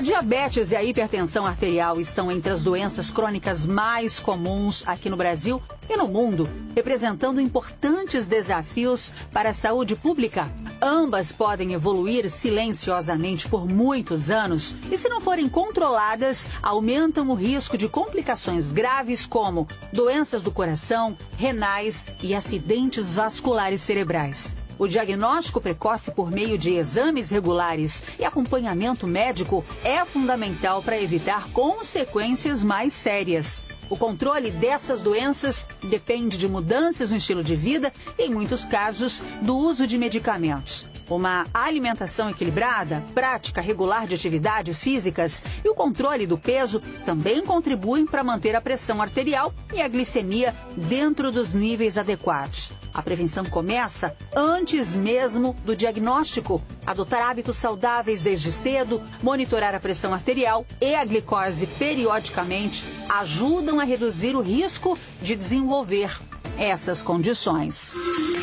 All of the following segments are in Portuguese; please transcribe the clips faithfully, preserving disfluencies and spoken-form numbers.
A diabetes e a hipertensão arterial estão entre as doenças crônicas mais comuns aqui no Brasil e no mundo, representando importantes desafios para a saúde pública. Ambas podem evoluir silenciosamente por muitos anos e, se não forem controladas, aumentam o risco de complicações graves como doenças do coração, renais e acidentes vasculares cerebrais. O diagnóstico precoce por meio de exames regulares e acompanhamento médico é fundamental para evitar consequências mais sérias. O controle dessas doenças depende de mudanças no estilo de vida e, em muitos casos, do uso de medicamentos. Uma alimentação equilibrada, prática regular de atividades físicas e o controle do peso também contribuem para manter a pressão arterial e a glicemia dentro dos níveis adequados. A prevenção começa antes mesmo do diagnóstico. Adotar hábitos saudáveis desde cedo, monitorar a pressão arterial e a glicose periodicamente ajudam a reduzir o risco de desenvolver essas condições.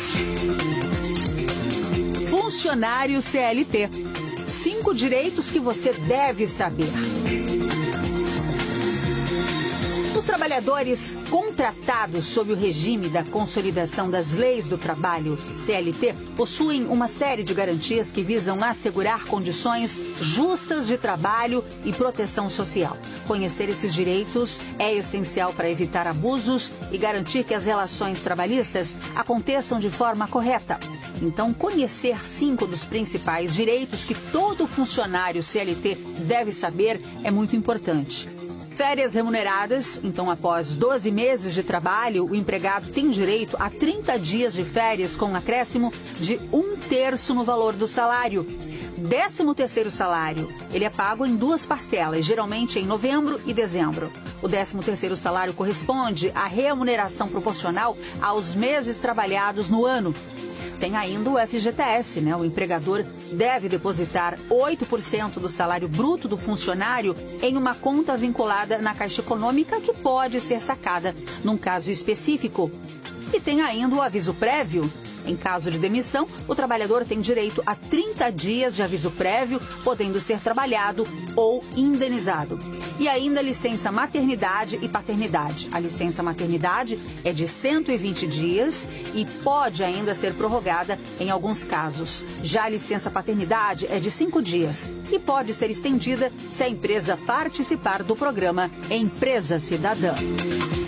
Funcionário C L T. Cinco direitos que você deve saber. Os trabalhadores contratados sob o regime da Consolidação das Leis do Trabalho, C L T, possuem uma série de garantias que visam assegurar condições justas de trabalho e proteção social. Conhecer esses direitos é essencial para evitar abusos e garantir que as relações trabalhistas aconteçam de forma correta. Então, conhecer cinco dos principais direitos que todo funcionário C L T deve saber é muito importante. Férias remuneradas. Então, após doze meses de trabalho, o empregado tem direito a trinta dias de férias com um acréscimo de um terço no valor do salário. Décimo terceiro salário, ele é pago em duas parcelas, geralmente em novembro e dezembro. O décimo terceiro salário corresponde à remuneração proporcional aos meses trabalhados no ano. Tem ainda o F G T S, né? O empregador deve depositar oito por cento do salário bruto do funcionário em uma conta vinculada na Caixa Econômica que pode ser sacada num caso específico. E tem ainda o aviso prévio. Em caso de demissão, o trabalhador tem direito a trinta dias de aviso prévio, podendo ser trabalhado ou indenizado. E ainda licença maternidade e paternidade. A licença maternidade é de cento e vinte dias e pode ainda ser prorrogada em alguns casos. Já a licença paternidade é de cinco dias e pode ser estendida se a empresa participar do programa Empresa Cidadã.